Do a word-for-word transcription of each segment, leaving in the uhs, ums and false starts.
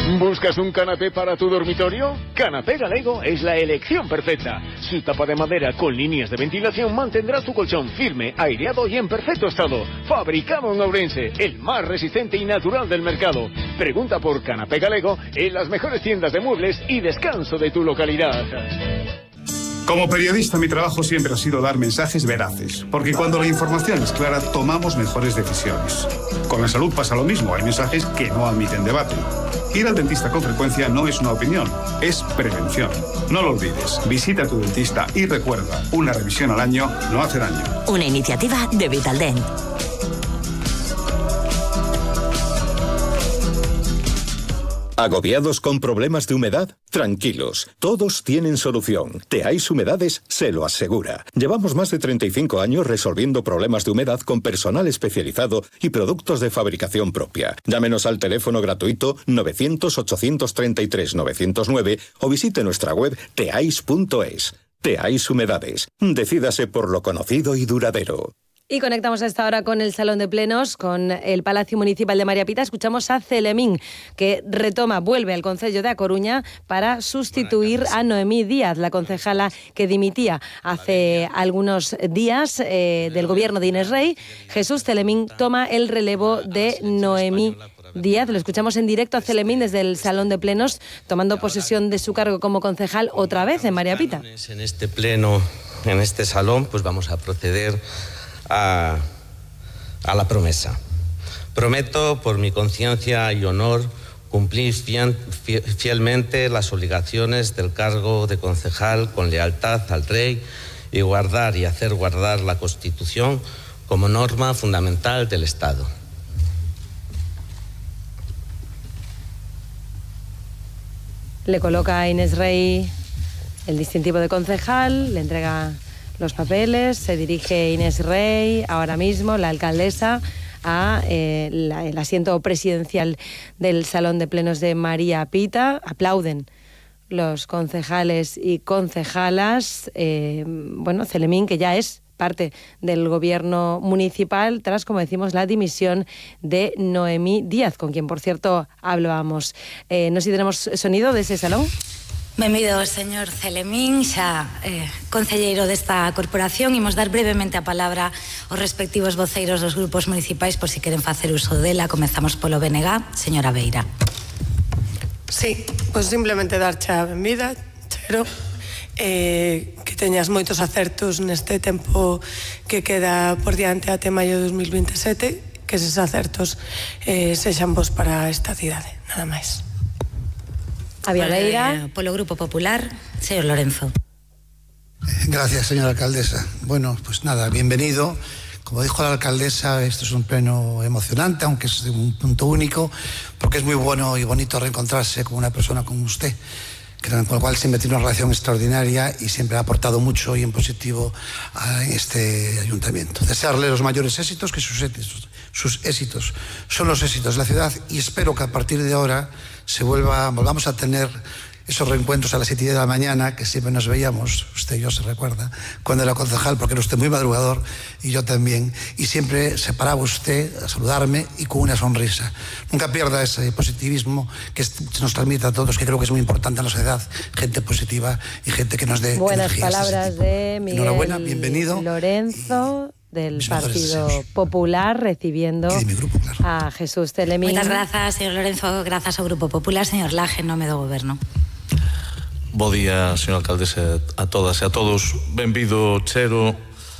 ¿Buscas un canapé para tu dormitorio? Canapé Galego es la elección perfecta. Su tapa de madera con líneas de ventilación mantendrá tu colchón firme, aireado y en perfecto estado. Fabricado en Ourense, el más resistente y natural del mercado. Pregunta por Canapé Galego en las mejores tiendas de muebles y descanso de tu localidad. Como periodista, mi trabajo siempre ha sido dar mensajes veraces, porque cuando la información es clara, tomamos mejores decisiones. Con la salud pasa lo mismo, hay mensajes que no admiten debate. Ir al dentista con frecuencia no es una opinión, es prevención. No lo olvides, visita a tu dentista y recuerda, una revisión al año no hace daño. Una iniciativa de Vitaldent. ¿Agobiados con problemas de humedad? Tranquilos, todos tienen solución. Teais Humedades se lo asegura. Llevamos más de treinta y cinco años resolviendo problemas de humedad con personal especializado y productos de fabricación propia. Llámenos al teléfono gratuito novecientos, ochocientos treinta y tres, novecientos nueve o visite nuestra web teais punto es. Teais Humedades. Decídase por lo conocido y duradero. Y conectamos a esta hora con el Salón de Plenos, con el Palacio Municipal de María Pita. Escuchamos a Celemín, que retoma, vuelve al Concello de A Coruña para sustituir a Noemí Díaz, la concejala que dimitía hace algunos días eh, del gobierno de Inés Rey. Jesús Celemín toma el relevo de Noemí Díaz. Lo escuchamos en directo a Celemín desde el Salón de Plenos, tomando posesión de su cargo como concejal otra vez en María Pita. En este pleno, en este salón, pues vamos a proceder A, a la promesa. Prometo, por mi conciencia y honor, cumplir fiel, fielmente las obligaciones del cargo de concejal con lealtad al Rey y guardar y hacer guardar la Constitución como norma fundamental del Estado. Le coloca a Inés Rey el distintivo de concejal, le entrega los papeles, se dirige Inés Rey, ahora mismo la alcaldesa, a eh, la, el asiento presidencial del Salón de Plenos de María Pita. Aplauden los concejales y concejalas. Eh, bueno, Celemín, que ya es parte del gobierno municipal, tras, como decimos, la dimisión de Noemí Díaz, con quien, por cierto, hablábamos. Eh, no sé si tenemos sonido de ese salón. Benvido, señor Celemín, xa eh, concelleiro desta corporación. Imos dar brevemente a palabra aos respectivos voceiros dos grupos municipais por si queren facer uso dela. Comezamos polo B N G. Señora Beira. Sí, pois simplemente darche a benvida, Chero, eh, que teñas moitos acertos neste tempo que queda por diante até maio de dos mil veintesete, que eses acertos eh, sexan vos para esta cidade, nada máis. Aviadeira. Polo Grupo Popular, señor Lorenzo. Gracias, señora alcaldesa. Bueno, pues nada, bienvenido. Como dijo la alcaldesa, esto es un pleno emocionante, aunque es de un punto único, porque es muy bueno y bonito reencontrarse con una persona como usted, con la cual siempre tiene una relación extraordinaria y siempre ha aportado mucho y en positivo a este ayuntamiento. Desearle los mayores éxitos, que sus éxitos, sus éxitos son los éxitos de la ciudad, y espero que a partir de ahora se vuelva, volvamos a tener esos reencuentros a las siete de la mañana que siempre nos veíamos, usted y yo se recuerda, cuando era concejal, porque era usted muy madrugador y yo también, y siempre se paraba usted a saludarme y con una sonrisa. Nunca pierda ese positivismo que nos transmite a todos, que creo que es muy importante en la sociedad, gente positiva y gente que nos dé buenas energías. palabras de Miguel Enhorabuena, bienvenido. Lorenzo, del Mis Partido deseos. Popular, recibiendo grupo, claro. a Jesús Celemín. Moitas grazas, señor Lorenzo, grazas ao Grupo Popular. Señor Laje, en nome do Goberno. Bo día, señor alcaldesa, a todas e a todos. Benvido, Chero.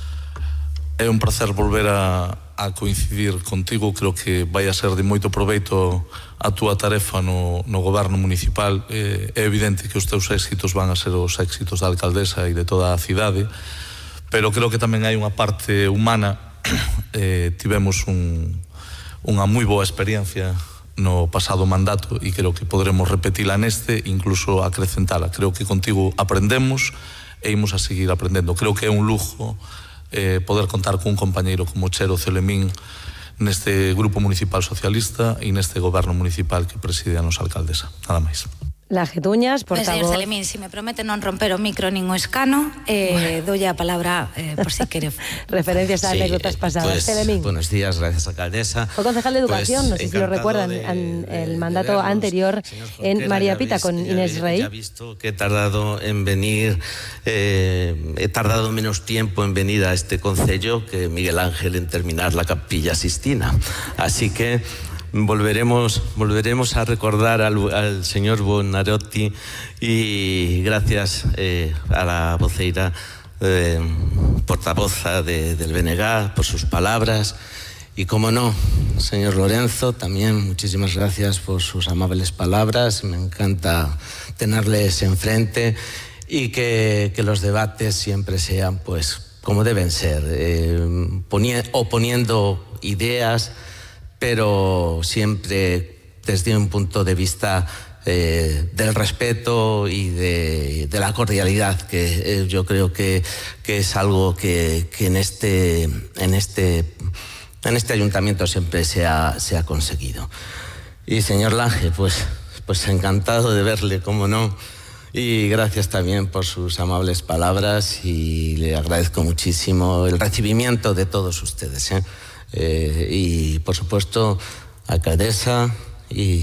É un placer volver a, a coincidir contigo. Creo que vai a ser de moito proveito a túa tarefa no, no goberno municipal. É, é evidente que os teus éxitos van a ser os éxitos da alcaldesa e de toda a cidade, pero creo que tamén hai unha parte humana. Eh, tivemos un, unha moi boa experiencia no pasado mandato e creo que podremos repetila neste, incluso acrecentala. Creo que contigo aprendemos e imos a seguir aprendendo. Creo que é un lujo eh, poder contar cun compañeiro como Chero Celemín neste Grupo Municipal Socialista e neste Goberno Municipal que preside a nosa alcaldesa. Nada máis. Laje-Tuñas, Pues, portavoz. señor Celemín, si me promete non romper o micro nin o escano, eh, bueno. Doy a palabra eh, por si quere. Referencias a sí, anécdotas pasadas. Pues, Celemín. Buenos días, gracias, alcaldesa. Fue concejal de Educación, pues, no sé si lo recuerdan, de, de, el mandato de anterior en María Pita con Inés Rey. Ya he visto que he tardado en venir, eh, he tardado menos tiempo en venir a este concello que Miguel Ángel en terminar la Capilla Sistina. Así que Volveremos, volveremos a recordar al, al señor Buonarroti y gracias eh, a la voceira eh, portavoza de, del B N G por sus palabras y, como no, señor Lorenzo, también muchísimas gracias por sus amables palabras. Me encanta tenerles enfrente y que, que los debates siempre sean pues como deben ser, eh, poni- oponiendo ideas, pero siempre desde un punto de vista eh, del respeto y de, de la cordialidad, que eh, yo creo que, que es algo que, que en, este, en, este, en este ayuntamiento siempre se ha, se ha conseguido. Y señor Lange, pues, pues encantado de verle, cómo no, y gracias también por sus amables palabras y le agradezco muchísimo el recibimiento de todos ustedes, ¿eh? Eh, y por supuesto, alcaldesa y,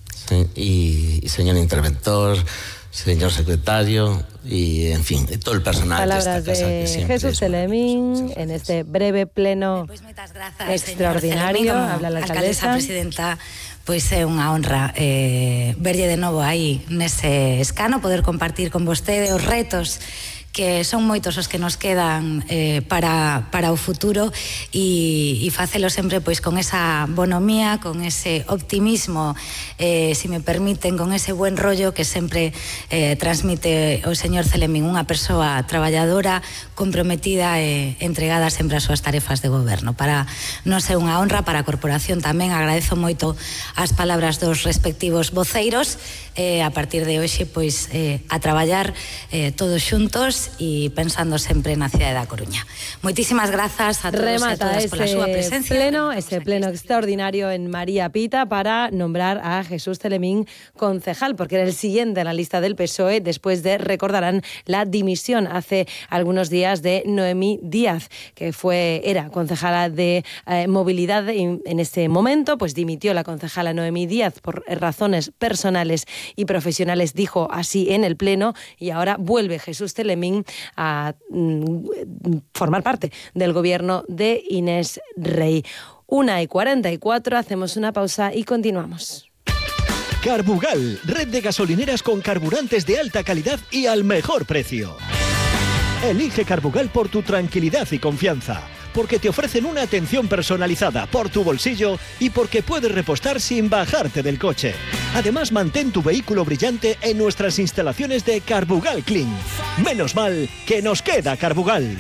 y, y señor interventor, señor secretario y, en fin, todo el personal. Palabras de esta casa, de que siempre Jesús Celemín en este breve pleno pues gracias, extraordinario. Celemín, habla la alcaldesa, alcaldesa. Presidenta, pois é unha honra eh, verlle de novo aí nese escano, poder compartir con vostede os retos que son moitos os que nos quedan eh, para, para o futuro e, e facelo sempre pois con esa bonomía, con ese optimismo, eh, si me permiten, con ese buen rollo que sempre eh, transmite o señor Celemín, unha persoa traballadora, comprometida e entregada sempre ás súas tarefas de goberno. Para nos é unha honra, para a corporación tamén. Agradezo moito as palabras dos respectivos voceiros. Eh, a partir de hoxe, pois, eh, a traballar eh, todos xuntos e pensando sempre na cidade da Coruña. Moitísimas grazas a todos e a todas pola súa presencia. Pleno, ese pleno extraordinario en María Pita para nombrar a Jesús Celemín concejal, porque era el siguiente en la lista del P S O E, después de, recordarán, la dimisión hace algunos días de Noemí Díaz, que fue, era concejala de eh, movilidad y en ese momento, pues dimitió la concejala Noemí Díaz por razones personales y profesionales, dijo así en el pleno, y ahora vuelve Jesús Celemín a mm, formar parte del gobierno de Inés Rey. Una y cuarenta y cuatro, hacemos una pausa y continuamos. Carbugal, red de gasolineras con carburantes de alta calidad y al mejor precio. Elige Carbugal por tu tranquilidad y confianza, porque te ofrecen una atención personalizada por tu bolsillo y porque puedes repostar sin bajarte del coche. Además, mantén tu vehículo brillante en nuestras instalaciones de Carbugal Clean. Menos mal que nos queda Carbugal.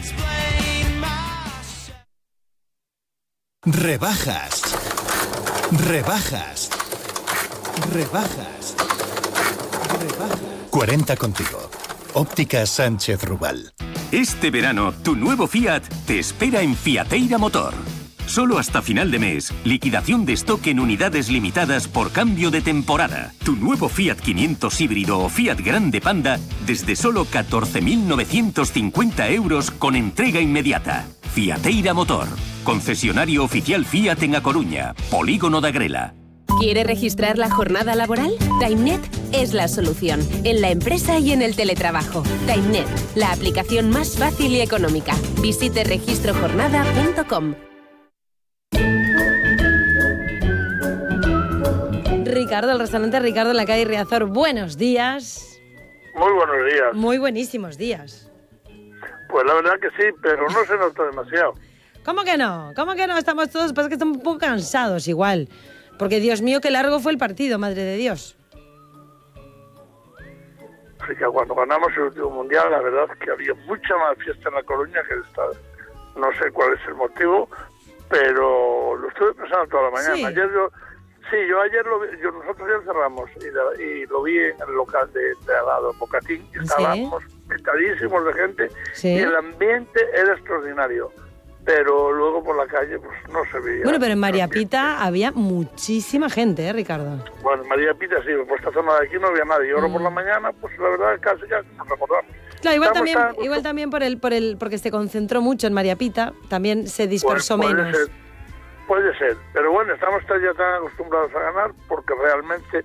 Rebajas. Rebajas. Rebajas. Rebajas. cuarenta contigo. Óptica Sánchez Rubal. Este verano, tu nuevo Fiat te espera en Fiateira Motor. Solo hasta final de mes, liquidación de stock en unidades limitadas por cambio de temporada. Tu nuevo Fiat quinientos híbrido o Fiat Grande Panda desde solo catorce mil novecientos cincuenta euros con entrega inmediata. Fiateira Motor, concesionario oficial Fiat en A Coruña, Polígono da Grela. ¿Quiere registrar la jornada laboral? TimeNet es la solución, en la empresa y en el teletrabajo. TimeNet, la aplicación más fácil y económica. Visite registro jornada punto com. Ricardo, el restaurante Ricardo en la calle Riazor. Buenos días. Muy buenos días. Muy buenísimos días. Pues la verdad que sí, pero no se nota demasiado. ¿Cómo que no? ¿Cómo que no? Estamos todos, pasa que estamos un poco cansados igual. Porque, Dios mío, qué largo fue el partido, madre de Dios. Así que cuando ganamos el último mundial, la verdad es que había mucha más fiesta en La Coruña que esta. No sé cuál es el motivo, pero lo estuve pensando toda la mañana. Sí. Ayer yo, sí, yo ayer lo vi, yo, nosotros ya cerramos y, la, y lo vi en el local de, de al lado, Bocatín, y estábamos pitadísimos de gente, Sí. y el ambiente era extraordinario. pero luego por la calle pues no se veía. Bueno, pero en María Pita había muchísima gente, ¿eh, Ricardo? Bueno, en María Pita sí, por esta zona de aquí no había nadie. Y ahora mm. por la mañana, pues la verdad casi ya nos acordamos. Claro, igual también, tan... igual también por el, por el, porque se concentró mucho en María Pita, también se dispersó pues, puede menos. Ser, puede ser, pero bueno, estamos ya tan acostumbrados a ganar porque realmente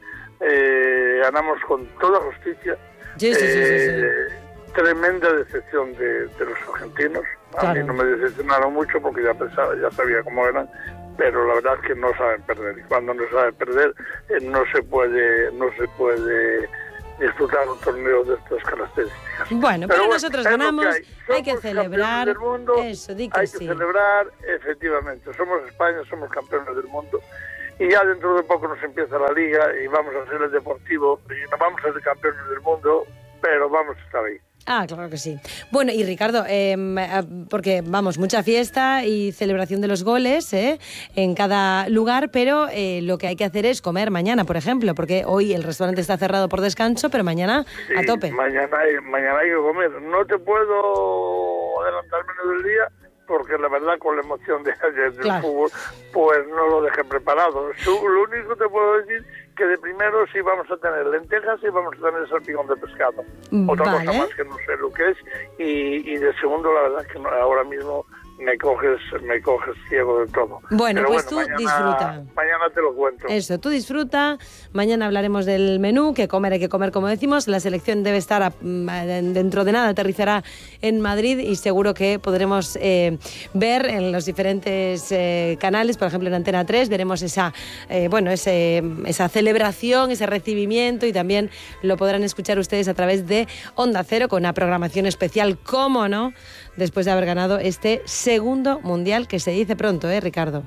eh, ganamos con toda justicia. Sí, sí, eh, sí, sí, sí. Tremenda decepción de, de los argentinos. A claro. mí no me decepcionaron mucho porque ya pensaba, ya sabía cómo eran, pero la verdad es que no saben perder. Y cuando no saben perder, eh, no se puede, no se puede disfrutar un torneo de estas características. Bueno, pero, pero bueno, nosotros ganamos, que hay. hay que celebrar. Del mundo, eso, di que hay sí. que celebrar, efectivamente. Somos España, somos campeones del mundo. Y ya dentro de poco nos empieza la liga y vamos a ser el Deportivo y no vamos a ser campeones del mundo, pero vamos a estar ahí. Ah, claro que sí. Bueno, y Ricardo, eh, porque vamos, mucha fiesta y celebración de los goles eh, en cada lugar, pero eh, lo que hay que hacer es comer mañana, por ejemplo, porque hoy el restaurante está cerrado por descanso, pero mañana sí, a tope. Mañana hay, mañana hay que comer. No te puedo adelantar menos del día, porque la verdad con la emoción de ayer del claro. fútbol, pues no lo dejé preparado. Lo único que te puedo decir que de primero sí vamos a tener lentejas y vamos a tener salpicón de pescado. Otra vale. cosa más que no sé lo que es. Y, y de segundo, la verdad que no, ahora mismo me coges me coges ciego de todo. Bueno, Pero pues bueno, tú mañana, disfruta. Mañana te lo cuento. Eso, tú disfruta. Mañana hablaremos del menú, que comer hay que comer, como decimos. La selección debe estar a, dentro de nada, aterrizará en Madrid y seguro que podremos eh, ver en los diferentes eh, canales, por ejemplo en Antena tres, veremos esa, eh, bueno, ese, esa celebración, ese recibimiento y también lo podrán escuchar ustedes a través de Onda Cero con una programación especial, cómo no, después de haber ganado este segundo mundial, que se dice pronto, ¿eh, Ricardo?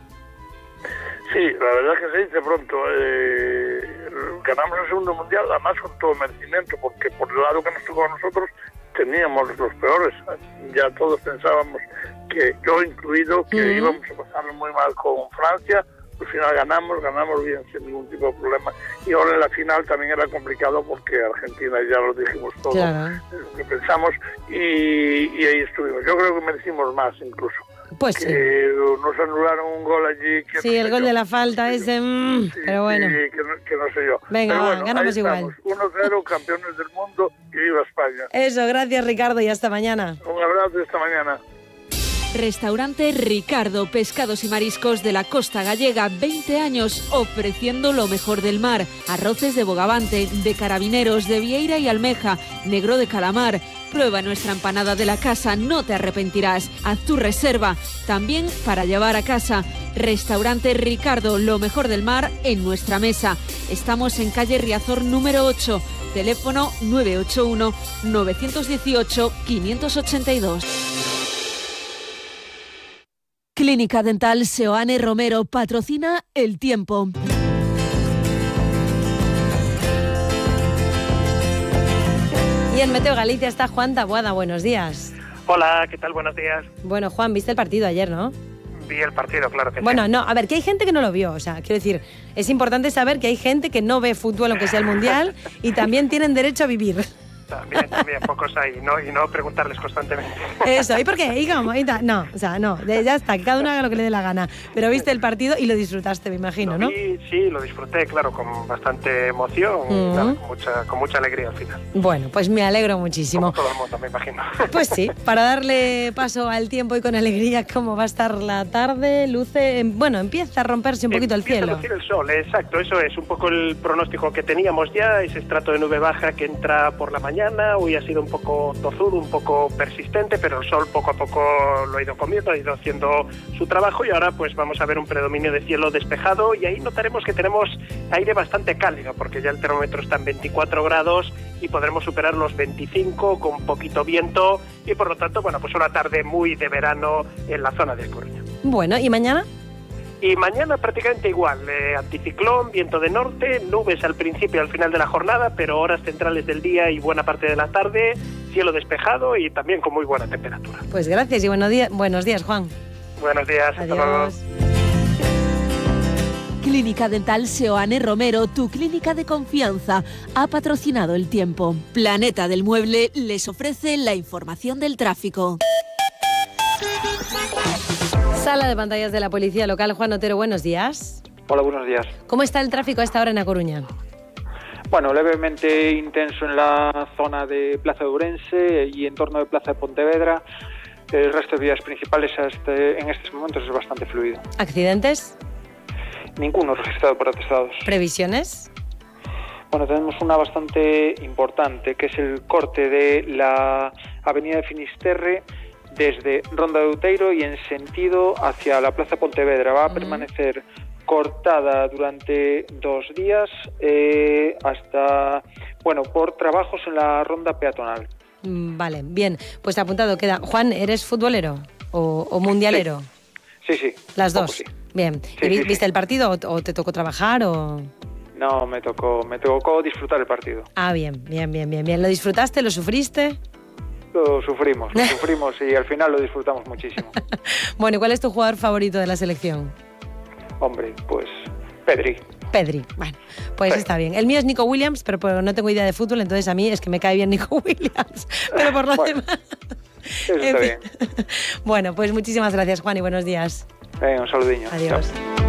Sí, la verdad es que se dice pronto. Eh, ganamos el segundo mundial, además con todo merecimiento, porque por el lado que nos tocó a nosotros teníamos los peores. Ya todos pensábamos, que yo incluido, que uh-huh. íbamos a pasarlo muy mal con Francia. Al final ganamos, ganamos bien, sin ningún tipo de problema. Y ahora en la final también era complicado porque Argentina, ya lo dijimos todo, claro. lo que pensamos, y, y ahí estuvimos. Yo creo que merecimos más incluso. Pues que sí. nos anularon un gol allí. Que sí, no el gol yo. de la falta sí, ese, mmm, sí, pero bueno. Sí, que no, que no sé yo. Venga, pero va, bueno, ganamos igual. uno cero, campeones del mundo, y viva España. Eso, gracias Ricardo y hasta mañana. Un abrazo y hasta mañana. Restaurante Ricardo, pescados y mariscos de la costa gallega, veinte años ofreciendo lo mejor del mar. Arroces de bogavante, de carabineros, de vieira y almeja, negro de calamar. Prueba nuestra empanada de la casa, no te arrepentirás. Haz tu reserva, también para llevar a casa. Restaurante Ricardo, lo mejor del mar en nuestra mesa. Estamos en calle Riazor número ocho, teléfono nueve ocho uno, nueve uno ocho, cinco ocho dos. Clínica Dental Seoane Romero patrocina El Tiempo. Y en Meteo Galicia está Juan Taboada. Buenos días. Hola, ¿qué tal? Buenos días. Bueno, Juan, ¿viste el partido ayer, no? Vi el partido, claro que sí. Bueno, no, a ver, que hay gente que no lo vio. O sea, quiero decir, es importante saber que hay gente que no ve fútbol, aunque sea el Mundial, y también tienen derecho a vivir. También, también, pocos hay, ¿no? Y no preguntarles constantemente. Eso, ¿y por qué? ¿Y cómo? ¿Y tal? No, o sea, no, ya está, que cada uno haga lo que le dé la gana. Pero viste el partido y lo disfrutaste, me imagino, ¿no? Sí, sí, lo disfruté, claro, con bastante emoción y uh-huh. nada, con, mucha, con mucha alegría al final. Bueno, pues me alegro muchísimo. Como todo el mundo, me imagino. Pues sí, para darle paso al tiempo y con alegría, ¿cómo va a estar la tarde? Luce, bueno, empieza a romperse un poquito empieza el cielo. Empieza a lucir el sol, exacto, eso es un poco el pronóstico que teníamos ya, ese estrato de nube baja que entra por la mañana, hoy ha sido un poco tozudo, un poco persistente, pero el sol poco a poco lo ha ido comiendo, ha ido haciendo su trabajo y ahora pues vamos a ver un predominio de cielo despejado y ahí notaremos que tenemos aire bastante cálido porque ya el termómetro está en veinticuatro grados y podremos superar los veinticinco con poquito viento y por lo tanto, bueno, pues una tarde muy de verano en la zona de Coruña. Bueno, ¿y mañana? Y mañana prácticamente igual, eh, anticiclón, viento de norte, nubes al principio y al final de la jornada, pero horas centrales del día y buena parte de la tarde, cielo despejado y también con muy buena temperatura. Pues gracias y buenos días, buenos días, Juan. Buenos días. Adiós. Hasta luego. Clínica Dental Seoane Romero, tu clínica de confianza, ha patrocinado El Tiempo. Planeta del Mueble les ofrece la información del tráfico. Sala de pantallas de la Policía Local. Juan Otero, buenos días. Hola, buenos días. ¿Cómo está el tráfico a esta hora en A Coruña? Bueno, levemente intenso en la zona de Plaza de Ourense y en torno de Plaza de Pontevedra. El resto de vías principales hasta en estos momentos es bastante fluido. ¿Accidentes? Ninguno registrado por atestados. ¿Previsiones? Bueno, tenemos una bastante importante, que es el corte de la avenida de Finisterre desde Ronda de Outeiro y en sentido hacia la Plaza Pontevedra. Va a permanecer cortada durante dos días eh, hasta, bueno, por trabajos en la ronda peatonal. Vale, bien, pues apuntado queda. Juan, ¿eres futbolero o, o mundialero? Sí, sí. sí Las dos. sí. Bien. Sí, ¿Y sí, viste sí. el partido o, o te tocó trabajar o...? No, me tocó, me tocó disfrutar el partido. Ah, bien, bien, bien, bien, bien. ¿Lo disfrutaste? ¿Lo sufriste? Lo sufrimos, lo sufrimos y al final lo disfrutamos muchísimo. Bueno, ¿y cuál es tu jugador favorito de la selección? Hombre, pues Pedri. Pedri, bueno, pues sí. Está bien. El mío es Nico Williams, pero, pero no tengo idea de fútbol, entonces a mí es que me cae bien Nico Williams. Pero por lo bueno, demás... Eso está bien. Bueno, pues muchísimas gracias, Juan, y buenos días. Venga, un saludiño. Adiós. Chao.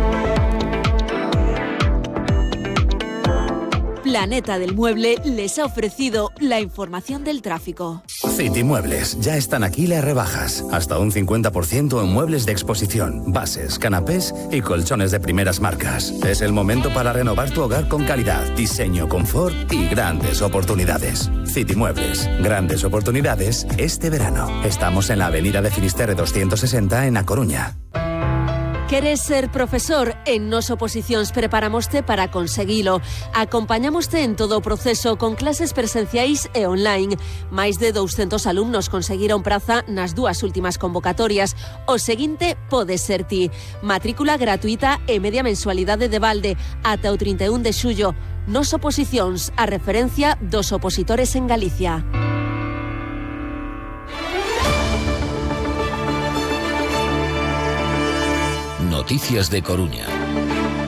Planeta del Mueble les ha ofrecido la información del tráfico. City Muebles, ya están aquí las rebajas. Hasta un cincuenta por ciento en muebles de exposición, bases, canapés y colchones de primeras marcas. Es el momento para renovar tu hogar con calidad, diseño, confort y grandes oportunidades. City Muebles, grandes oportunidades este verano. Estamos en la avenida de Finisterre doscientos sesenta en A Coruña. Queres ser profesor? En Nos Oposicións preparamoste para conseguilo. Acompañamoste en todo o proceso con clases presenciais e online. Máis de douscentos alumnos conseguiron praza nas dúas últimas convocatorias. O seguinte pode ser ti. Matrícula gratuita e media mensualidade de balde ata o trinta e un de xullo. Nos Oposicións, a referencia dos opositores en Galicia. Noticias de Coruña.